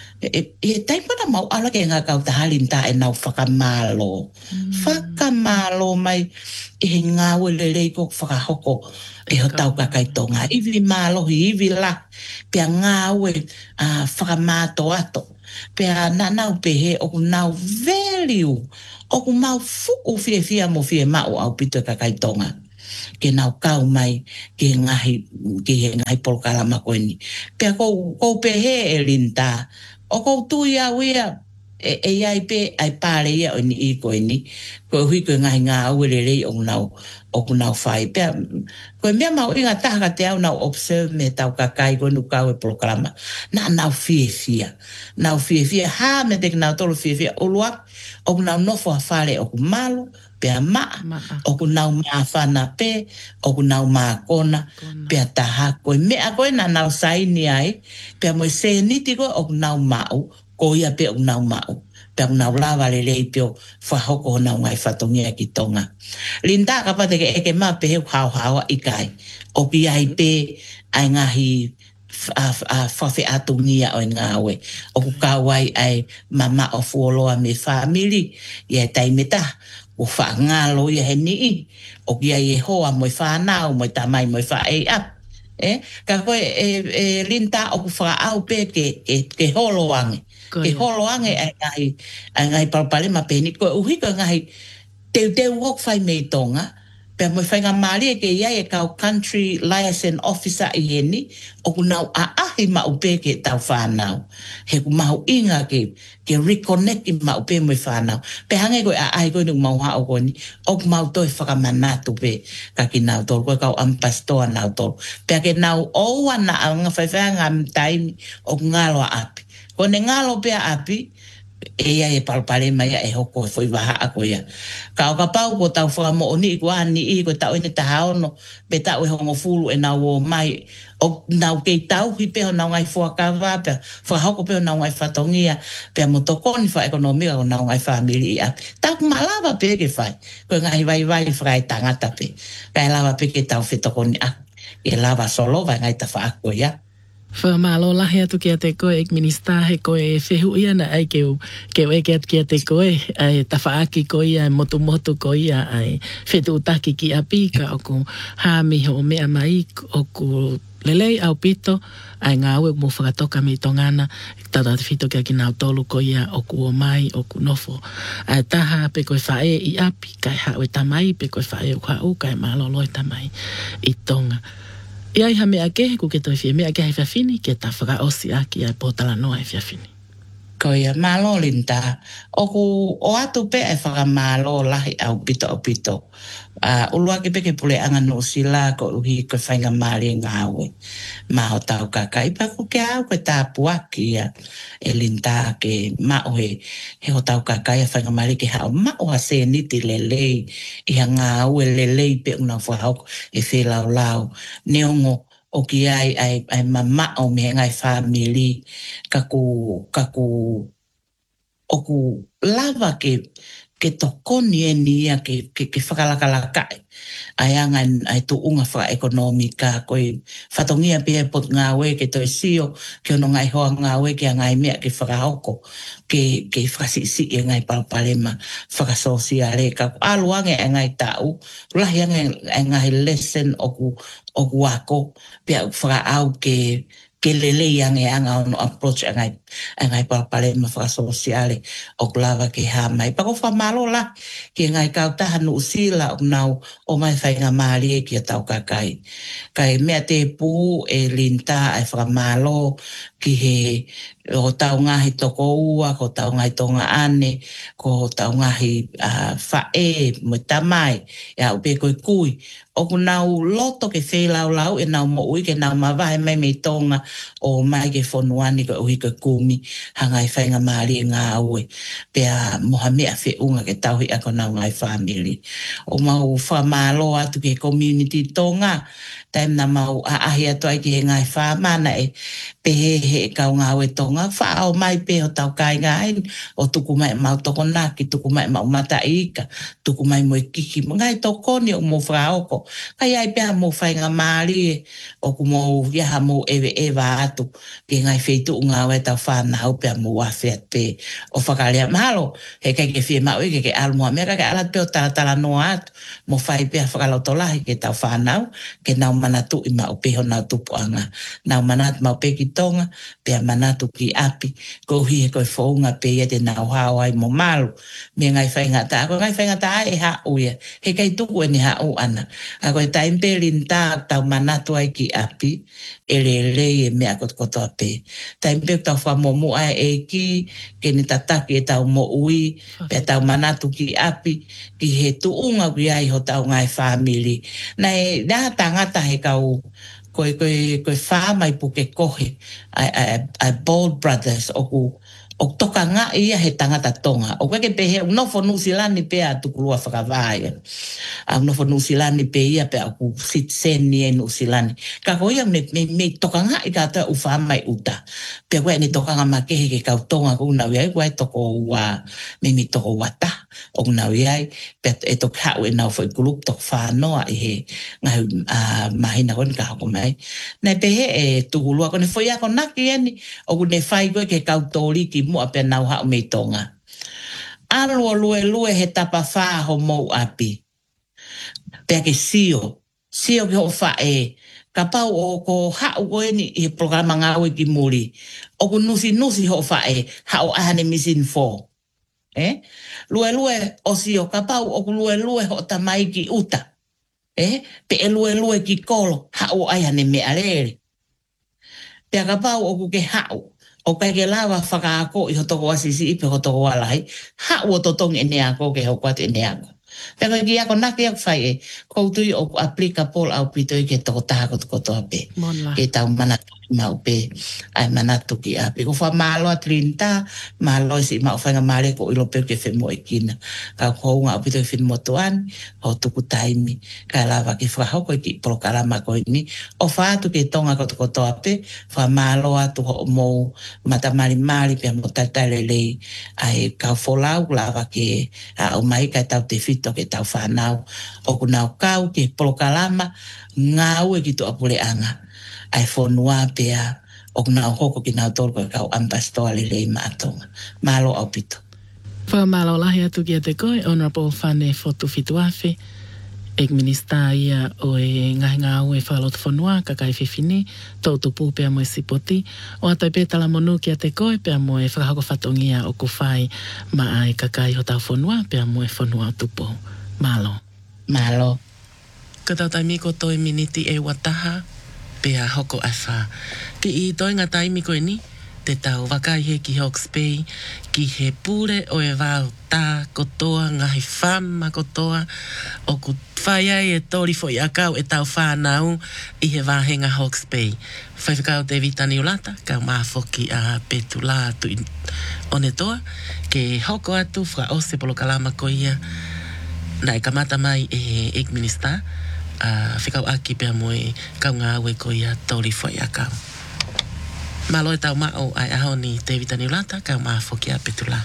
e, e taipana mau ala ke ngā kautaha linta e nau whakamalo. Mm. Whakamalo mai e ngā welelei ko whakahoko e ho tau kakai tonga. Iwi mālohi, iwi la, pia ngā ue uh, whakamato ato. Pia nanau pehe o ku nau value, o ku mau fuku fie fia mo fie mau au pito kakai tonga. Ke nau kau mai ke ngahi, ke ngahi polokalama koe ni. Pia kou, kou pehe e linta, o kou tui au ia, e, e iai pe ai pāre ia o ni i koe ni. Koe hui koe ngahi ngā auererei o nau, o ku nau whai. Pea, koe mea mau inga tahaka te au nau observe me tau kakai koe nu kau e polokalama. Na nau fie fia. Nau fie fia, ha me te nau tolo fie fia. Oluak, o ku nau nofo a whare o ku malo, pea maa, o ku nau maa whana pe, o ku nau maa kona, pea taha koe. Mea koe na nau saini ai, pea moe se niti koe o ku nau mau, ko ia pe o nau mau. Pea nau lawa le lei peo whahoko nau ngai whatongia ki tonga. Linda ka pate ke eke maa pe heu hao hao i kai. O ki ai pe ai ngahi whawhi atungia o ngā oe. O ku kawai ai mama o fuoloa me whamiri. Ia taimeta o whaangalo ia he nii, o kia i hoa mo i whanau, mo i tamai mo i wha e ap. Eh? Ka koe e, e rinta o ku whaau pe ke, ke, ke holoange. Ke holoange ai ngai, ai ngai palpale ma peni, koe uhiko ngai teu teu wok whai mei tonga, pe mo i whainga maari e ke iai e kau country liaison officer i heni, o ku nau a ahi ma upe ke tau whanau. He ku mahu inga ke, ke reconnect i ma upe mo i whanau. Pe hange koe a ahi koe nuk mau hao koe ni, o ku mau toi whakamanatu pe, ka ki nau tolu, koe kau ampastoa nau tolu. Pe ke nau oua na a nga whaiwhanga taimi, o ku ngalo a api. Ko ne ngalo pe a api, e ia e palpare mai e hoko e foi waha a koia. Ka o ka pau ko tau whakamo o ni i kua ni i ko tau ene taha ono, pe tau e hongo fulu e nau o mai, o nau kei tau hi peho nau ngai fuakawa, pe whakahoko peho nau ngai whatongia, pe mo tokoni wha ekonomika o nau ngai whamiri i a. Tau malawa pe ke whai, ko ngai vai vai whai tangata pe, ka e lawa pe ke tau whetokoni a, e lawa solo vai ngai ta wha koia. Whamalo lahi atu kia te koe ek minista he koe e whehu ia na ai keu, keu eke atu kia te koe ai tawhaaki koe ia, motu motu koe ia ai whetu utaki ki apika o ku hami ho mea mai o ku lelei au pito ai ngā ue mo whakatoka mi tongana tata te whito kia ki nau tolu koe ia o ku o mai o ku nofo ai taha pe koe whae i api kai hawe tamai pe koe whae o hau kai malolo i tamai i tonga. Ia iha mea ke, ku ke toi fie mea ke hai whiawhini, ke ta whaka osi a ki ai pōtala noa hai whiawhini. Ko ia malo linta, o ku o atu pe ai whaka malo lahi au pito au pito. Uh, ulua ke peke pule anga no sila ko uhi ko whainga maari ngā ue. Maho tau kakai pa ku ke au ko tā puaki ia e linta ke mao he, he ho tau kakai a whainga maari ke hao mao ha se niti lelei i ha ngā ue lelei pe una whahau e whelau lau. Neongo o ki ai ai, ai mamao me ngai whamili kaku, kaku o ku lava ke ke tokoni e nia ke, ke, ke whakalakalakai. Ai anga ai tu unga wha ekonomika koe whatongia pia pot ngā we ke toi sio ke ono ngai hoa ngā we ke ngai mea ke whakahoko ke, ke whakasisi e ngai palpalema whakasosiare ka aluange e ngai tau lahi anga e ngai lesson o ku, o ku ako pia whakaau ke ke lele yang e anga ono approach ngai ngai palpale ma fa sociale o klava ke ha mai pa ko fa malo la ke ngai ka ta hanu usila o nau o mai fa nga mali e ki tau ka kai kai me te pu e linta e fa malo ki he o tau ngahi toko ua ko tau ngai tonga ane ko tau ngahi uh, fa e mo tamai ya upe ko kui o nau loto ke whelau lau e nau mo ui ke nau mawahe mai me tonga o mai ke whonuani ko ui ke kumi hangai whainga maari e ngā ue pea moha mea whiunga ke tauhi ako nau ngai family o mau whamalo atu ke community tonga taim na mau a ahi atu ai ki he ngai whamana e pehe he kau ngā ue tonga whaao mai pe o tau kai ngai o tuku mai mau toko naki tuku mai mau mata ika tuku mai mo kiki ngai toko ni o mo whaoko kai ai pea mo whainga maari o ku mo iaha mo ewe ewa atu ke ngai wheitu ngā ue tau whanau pea mo wawhiat pe o whakalea mahalo he kai ke whie mau ike ke almoa mea kai alat pe o tala tala noa atu mo whai pea whakalotolahi ke tau whanau ke nau manatu i mau peho nau tupu anga nau manatu mau pe ki tonga pea manatu ki api ko hi he koe whaunga pe ia te nau hao ai mo malu me ngai whainga ta ko ngai whainga ta e ha uia he kai tuku e ni ha u ana a koe taim pe rinta tau manatu ai ki api e le le e mea kot koto ape taim pe tau whamomu ai e ki ke ni tataki e tau mo ui pe tau manatu ki api ki he tuunga ki ai ho tau ngai family nei da tangata he kau koe koe koe wha mai puke kohe ai ai ai Bold Brothers o ku o toka ngā ia he tangata tonga o koe ke pehe unofo nusilani pe a tukulua whakawāia a unofo nusilani pe ia pe a ku sit sen ni e nusilani ka koe ia me, me, me toka ngā i kata u wha mai uta pe koe ni toka ngā makehe ke kau tonga ku unau iai koe toko ua me mi toko wata o unau iai pe e tok hau e nau fai kulup tok whanoa i he ngai uh, mahina koe ni ka hako mai nei pehe e tukulua kone foi ako naki eni o kune whai koe ke kau tōri ki mua pe nau hao me tonga. Alo lue lue he tapa wha ho mou api. Pea ke sio. Sio ke ho wha e. Ka pau o ko hau koe ni he programa ngāwe ki muri. O ko nusi nusi ho wha e. Hau ahane misin fo. Eh? Lue lue o sio. Ka pau o ko lue lue ho tamai ki uta. Eh? Pe e lue lue ki kolo. Hau ahane me arere. Pea ka pau o ko ke hau. O kai ke lawa whakaako i ho toko asisi ipe ho toko walai. Hau o totong e neako ke ho kwate e neako. Pero ki ako naki ako whai e, koutui o aplika pol au pito i ke toko tāko toko toa pe. Ke tau manatu ki mau pe, ai manatu ki a pe. Ko wha malo a trinta, malo si mau whainga mare ko ilo pe ke whemo e kina. Ka kounga au pito i whenmo toan, ho tuku taimi, ka lawa ki whahoko i ki prokarama ko ni. O whaatu ke tonga ko toko toa pe, wha malo atu ho mou matamari mari pe mo tatale lei, ai ka wholau lawa ke a o mai ka tau te fito ke tau whanau. O kunau kau ke prokalama ngau e ki to apure anga. Ai whonua pea o kunau hoko ki nau tolu koe kau ampastoa le lei maatonga. Malo au pito. Whamalo lahi atu ki a te koe, Honourable Fane Fotu Fituafe, ek minista ia o e ngahi ngau e whalot whanua, kakai whiwhini, tautu pū pea mo e sipoti, o atai pētala monu ki a te koe, pea mo e whakahako whatongia o kuwhai, ma ai kakai ho tau whanua, pea mo e whanua tupo. Malo. Malo. Ka tau tai miko toi miniti e wataha, pea hoko awha. Ki i toi ngā tai miko e ni, te tau wakai he ki Hawke's Bay, ki he pure o e wau tā kotoa, ngahi whama kotoa, o ku whai ai e tori fo i akau e tau whanau i he wāhenga Hawke's Bay. Whai whakau te vitani ulata, kau māwhoki a petula atu i one toa, ke hoko atu wha ose polo kalama ko ia, nai kamata mai e ek minista, a whikau aki pia moe kau ngā awe ko ia tori fo i akau. Malo e tau mao ai aho ni te vitani ulata, kau māwhoki a petula.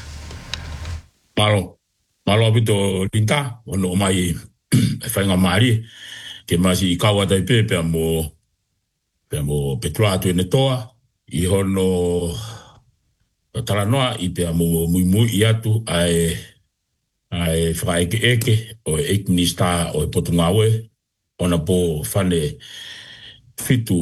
Malo, malo apito linta, ono mai e whainga maari, ke masi i kaua tai pe, pea mo, pea mo petula atu e ne toa, i hono talanoa, i pea mo mui mui i atu, ai, ai whaeke eke, o e ek minista o e potungawe, ona po whane fitu,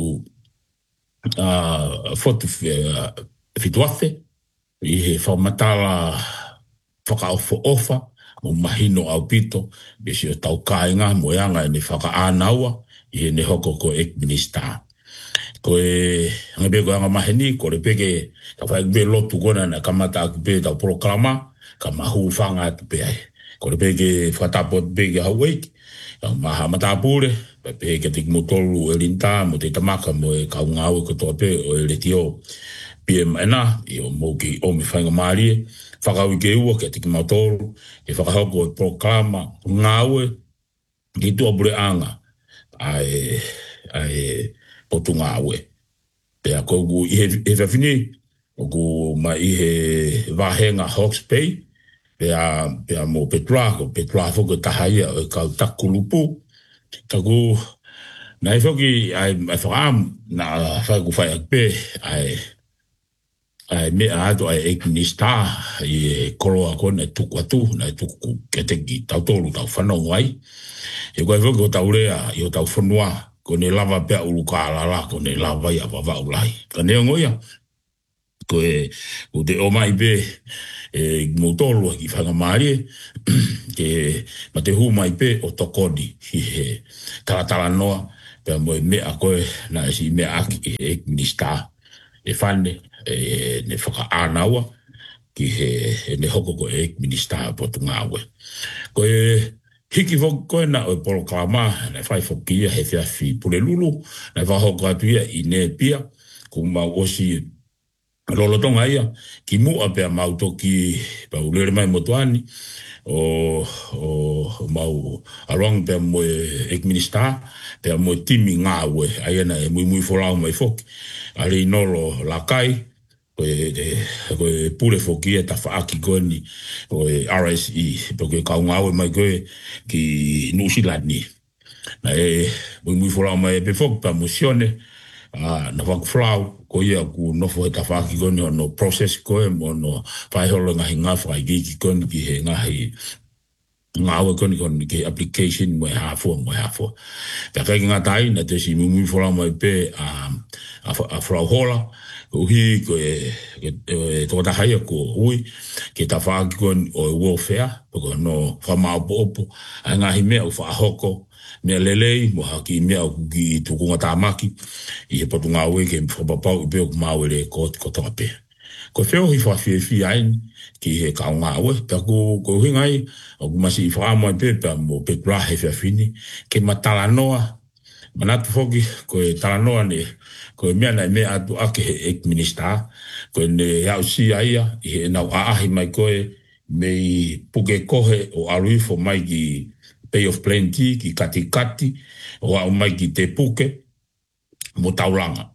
uh, fotu uh, fituafe, i he whaumatala whakaofo ofa, mo mahino au pito, besi o tau kāinga, mo yanga e ne whaka ānaua, i he ne hoko ko ek minista. Ko e, ngabe ko yanga maheni, ko le peke, ka whaikbe lotu kona na kamata aku pe tau proklama, ka mahu whanga atu pe ai. Ko le peke whatapot peke hauweiki, ka maha matapure, pe peke tik motolu e linta, mo te tamaka mo e kaungawe ko toa pe, o e le tio P M ena, i o mo ki o mi whainga maarie, whakau ke ua ke tiki motolu, e whakahoko e proklama, ngawe, ki tua bure anga, ai, ai, potu ngawe. Pea kogu i he, he whawhini, kogu ma i he wahenga Hawke's Bay, pea, pea mo petrua, ko petrua whoka tahaia o kau takulupu, taku, na e whoki, ai, ai whakam, na whaku whai akpe, ai, ai mea ato ai ek minista, i e koroa kone tuku atu, na e tuku ke teki tautolu tau whanau ai, e koe whoki o tau rea, i o tau whanua, kone lava pea uluka alala, kone lava ia wawa ulai. Ka neo ngoia, koe, ko te o mai pe, e motolo ki whanga maarie, ke ma te hu mai pe o tokoni, hi he talatala noa, pea moe mea koe, na esi mea aki e ek minista, e whane, e ne whaka ānaua, ki he, e ne hoko ko e ek minista potu ngāwe. Koe, hiki whoki koe na o polo kalama, na whai whoki ia he whiawhi pule lulu, na whahoko atu ia i ne pia, ku mau osi lolotonga ia, ki mua pia mau toki, pa ulere mai motuani, o, o mau arongi pia moe ek minista, pia moe timi ngāwe, aiana e mui mui wholau mai whoki, ari nolo lakai, koe, koe pule whoki e ta whaaki koe ni, koe R S E, koe kau ngāwe mai koe ki Nusilani. Na e, mui mui wholau mai e pe whoki pa mosione, Ah, na wak flau ko ia ku no fo ta fa ki no no process ko e mo no fa ho nga hinga fa gi ki kon ki he nga hi nga wa kon kon ki application mo ha fo mo ha fo ta ka nga tai na te si mu mu fo la mo pe a a flau hola o hi ko e to ta ha ko hui ki ta fa ki kon o warfare ko no fa ma po po nga hi me o fa hoko me lelei mo haki me au ki tukunga tamaki i he potunga ue ke mwhapapau i peo kumawere ko ko tonga pe. Ko wheo hi whawhie fi ain ki he kaunga ue, pia ko ko hingai o kumasi i whaamoa i pe pia mo pe kura he whiawhini ke matala noa manatu whoki ko e tala noa ne ko e mea nei mea atu ake he ek minister ko e ne hau si aia i he nau aahi mai koe me i puke kohe o aluifo mai ki Bay of Plenty, ki kati kati, o au mai ki te puke, mo tauranga.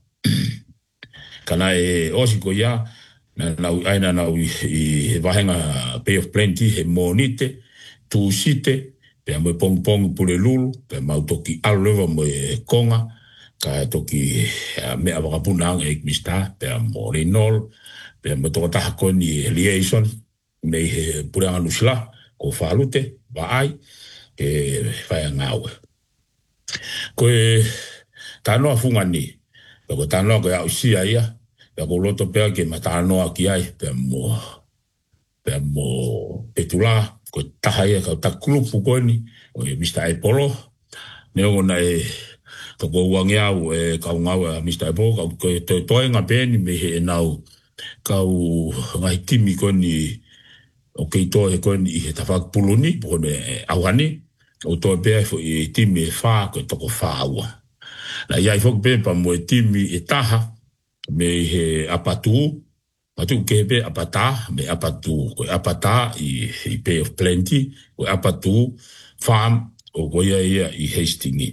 Kana e osi ko ia, na nau aina nau i, i wahenga Bay of Plenty, he monite, tu site, pe mo pong pong pule lulu, pe mau toki alulewa mo e konga, ka toki uh, mea wakapunang e ikmista, pe mo rinol, pe mo toka taha koni liaison, me he pureanga nusila, ko whalute, wa ai, e whai ngāue. Ko e tānoa funga ni, ko tānoa ko au sia ia, ko loto pēr ke ma tānoa ki ai, pēr mo, pēr mo petula, ko taha ia kau takulupu koe ni, o e mister Epolo, neo na e, ko wangi au e kau ngau a mister Epolo, ko e toi toi ngā pēni me he nau, kau ngai timi koe ni, o kei toi koe ni i he tawhak puluni, po ne auhani, o toi pēr fo i timi e whā, koe toko whā aua. Na iai fok pēr pa mo e timi e taha, me he apatu, patu ke he pēr apata, me apatu, koe apata i, i Bay of Plenty, koe apatu, farm, o koe ia ia i Hastingi.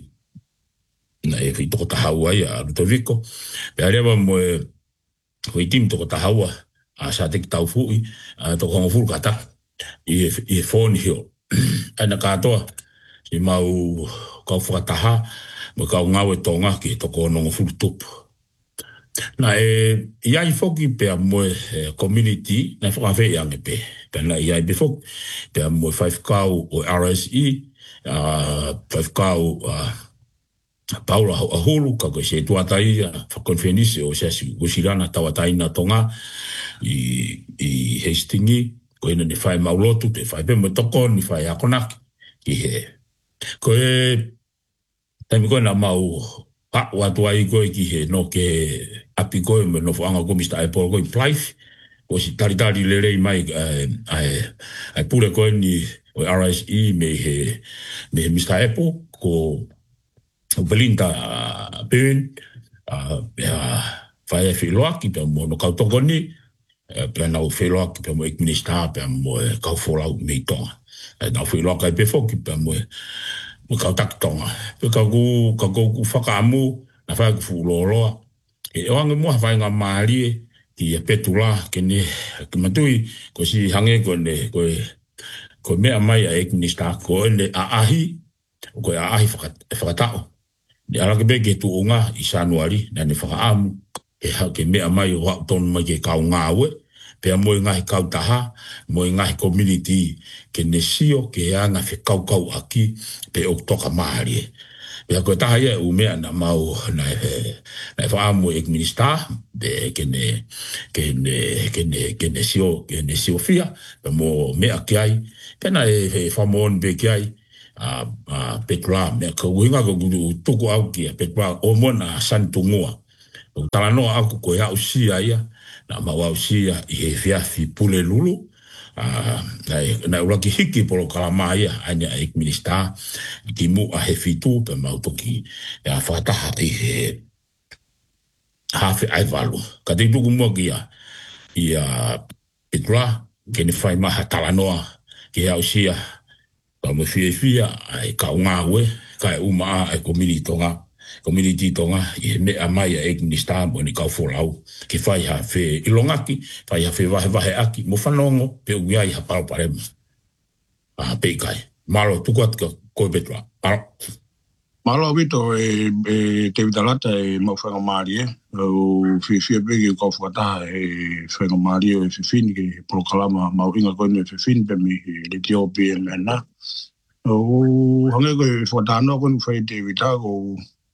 Na e ki toko tahaua ia, Lutoviko, pēr rewa mo e, koe i timi toko tahaua, a sa te ki tau fui, a toko hongo furu kata, i e Fawn Hill. Aina katoa, si mau kau whakataha, mo kau ngau e tonga ki toko hongo furu tupu. Na e, iai foki pea mo e community, na whakawhi ange pe. Pea na iai pe foki, pea mo e whaifkau o R S E, uh, whaifkau uh, Paula Ahulu, ka koe se tuatai, whakonwhenisi o se usirana tawataina tonga, i, i Hastingi, ko ina ni whai maulotu, te whai pema toko, ni whai akonaki, ki he. Ko e, taimi koe na mau, pa watu ai koe ki he, no ke api koe, me no whaanga ko mister Epolo koe Plaif, ko si taritari lerei mai, ai, ai pure koe ni, o R S E, me he, me he mister Epolo, ko Belinda Byrne, whai e whiloaki, pe mo no kautoko ni, pe nau whiloaki, pe mo ek minister, pe mo e kau wholau mei tonga. Nau whiloaka e pe whoki, pe mo e mo kau taki tonga. Pe kau ku, kau ku whakaamu, na whai ku whuloloa. E oange mua whai ngā maarie, ki e petula, ke ne, ki matui, ko si hange ko ne, ko e, ko mea mai a ek minister, ko e ne a ahi, ko e a ahi whakatao. Ni ala ke beke tu unga i Sanuari, na ne whakaamu, e hau ke mea mai o hau tonu mai ke kau ngāwe, pea moe ngahi kau taha, moe ngahi community, ke ne sio ke anga whi kau kau aki, pe o toka maari. Pea koe taha ia u mea na mau, na e whaamu ek minister, pe ke ne, ke ne, ke ne, ke ne sio, ke ne sio fia, pe mo mea ki ai, pena e whamoon pe ki ai, a uh, Petra, me ka winga ko tuku au ki Petra o mona santungua. O tala no aku ko ya usia ia na ma wa usia i he fiafi pule lulu. Ah uh, na ura ki hiki polo kalama ia anya ek minister ki mu a he fitu pe ma toki ya fataha i he hafe ai valu. Ka te tuku mo ki ia ia Petra ke ni fai maha tala noa ki ya usia ka mo fie fia ai ka unga we ka uma ai community tonga community tonga i me amai a ek minister mo ni ka folau ki fai ha fe ilongaki fai ha fe vahe vahe aki mo fanongo pe uai ha pau parem a pe kai malo tu kwat ko ko Petra Malo vito e e te vitalata e mo whanga maari e. O fi fi begi ko whakataha e whanga maari o e whiwhini ke polokalama mau inga koe me whiwhini pe mi le tio pi e mena. O hange koe whakatano koe whai te vitako.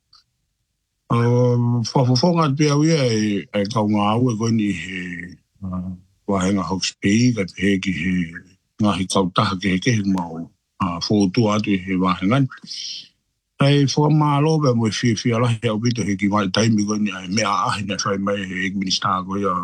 O whawhawhonga te au ia e kaunga au e koe ni he wahenga Hawke's Bay ka te he ki he ngahi kautaha ke he kehe mau. Whotu atu he wahengani. Ai fo malo be mo fi fi ala he obito he ki mai taimi ko ni me a he na fai mai he minister ko ya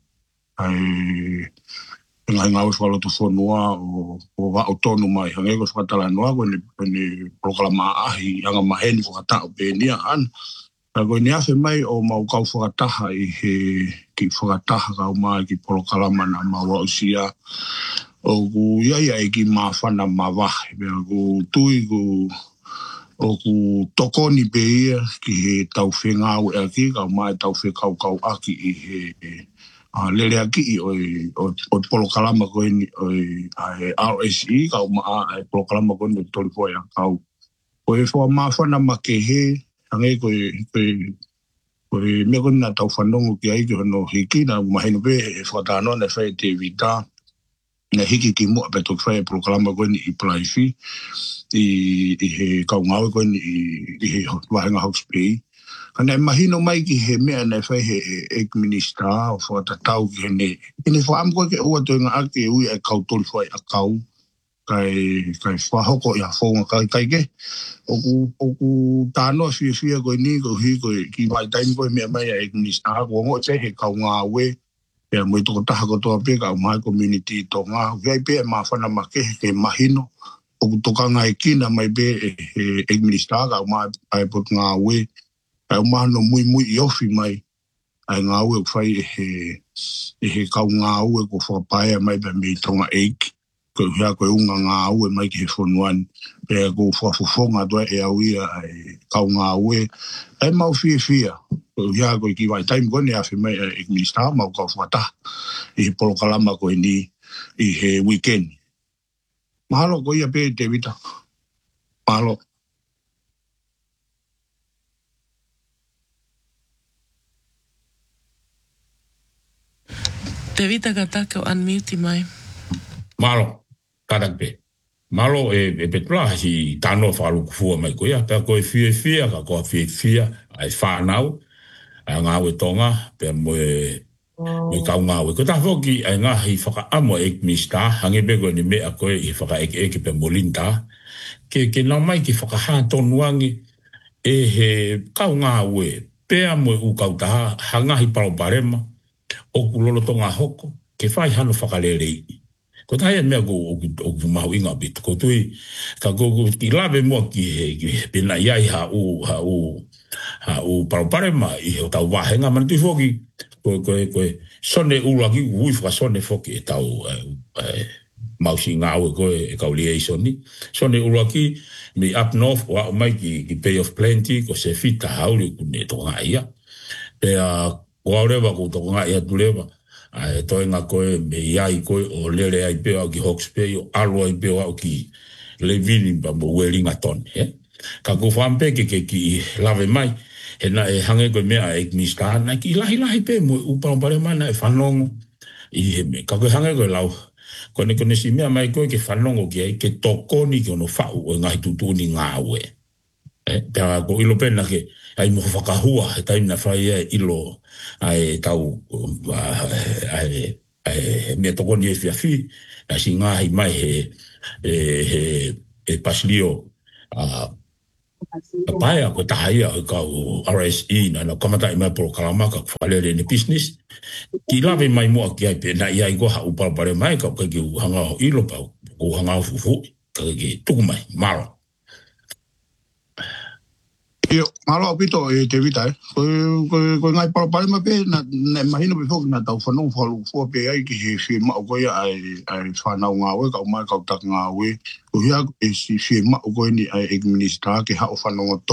ai ngai ngau fo to fo noa o o va autonoma he ngai ko fatala noa ko ni ni programa a hi anga maheni fo ta be ni an ko ni afe mai o mau kau fo ta i he ki fo ta ka ma ki programa na ma wa usia o ku ya ya ki ma fana ma va be ko tui ko o ku tokoni pe ia ki he tau whenga au e aki, kau mai tau whe kau kau aki i he uh, lele aki i o, o, o polokalama koe ni o R S E, kau maa e polokalama koe ni tori koe a kau. Koe whua maa whana ma ke he, hange koe, koe, koe mea koe na tau whanongo ki aiki hono hiki, na maheno pe e whakatano na whae te vita, na hiki ki mua pe tok whae polokalama koe ni i Plaifi, i i he kaungau ko ni i he wahenga Hawke's Bay. Kana mahino mai ki he mea na whai he ek minister o whatatau ki he ne. Ine whaam koe ke ua tō ngā ake ui e kautori whai a kau. Kai, kai whahoko i a whonga kai kai ke. Oku, oku tānoa fia fia koe ni ko hi koe ki mai taimi koe mea mai a ek minister. Ko ngō te he kaungā we. Pea mui toko taha ko toa peka o mai community tō ngā. Vai pea maa whana ma ke he mahino. O tokanga e kina mai be e e minister ka mai ai pot nga we ai ma no mui mui i ofi mai ai nga we fai e e he ka nga we ko fo pai mai be mi tonga eik ko ya ko unga nga we mai ki fonwan pe ko fo fo fonga do e au ia ai ka nga we ai mau fi fi ko ya ko ki vai time ko ne afi mai e minister ma ko fo ta i polokalama ko ni i he weekend. Mahalo ko ia pe te vita. Mahalo. Te vita ka taka o unmute mai. Mahalo. Katak pe. Mahalo e, e petla si tano whalu kufua mai ko ia. Pea koe fia fia ka koa fia fia. Ai whanau. Ai ngā we tonga. Pea moe... Moi kau ngā we. Ko ta whoki ai ngā hi whaka amo ek mista. Hange bego ni mea koe i whaka eke eke pe molinta. Ke, ke nau mai ki whaka haa tonuangi e he kau ngā we. Pea moe u kau taha. Hangahi paro barema. Oku lolo tonga hoko. Ke whai hano whakarelei. Ko ta hea mea ko oku mahu inga bit. Ko tui ka gogo ki lawe mua ki he pina iai ha u ha u ha u paro barema i ho tau wahenga. Man tui whoki koe koe koe sone ulaki ui whaka sone whoki e tau mausi ngā ue koe e kau liaison ni. Sone ulaki mi up north wa o mai ki, ki Bay of Plenty ko se fita hauri kune toko ngā ia. Pea kua urewa ko toko ngā ia tulewa. E toi ngā koe me iai koe o lere ai peo au ki Hawke's Bay o alo ai peo au ki Levini pa mo weringa tone. Eh? Ka ko whampeke ke ki lawe mai. He na e hange koe mea e kniska na ki lahi lahi pe mo upampare mana e whanongo i he me. Ka koe hange koe lau. Kone kone si mea mai koe ke whanongo ki ai ke tokoni ki ono whau o ngahi tutuni ngā ue. Eh, pea ko ilo pena ke ai mo whakahua he taimi na whai e ilo ai tau ai mea tokoni e whiawhi na si ngahi mai he he e pasilio a Paya ko tahaya ko R S E na na kamata i mai polokalama ka whalere ni business. Ki lawe mai mua ki ai pe na i ai ko ha upal pare mai ka ki hanga o ilo pa ko hanga o fufu ka ki tuku mai maro. Io, malo apito e te vita e. Ko ko ngai palo pale ma pe na na imagino pe fo na tau fano fo fo pe ai ki he fi ma ko ia ai ai fana nga we ka mai ka tak nga we. Ko ia e si fi ma ko ni ai administra ke ha o fano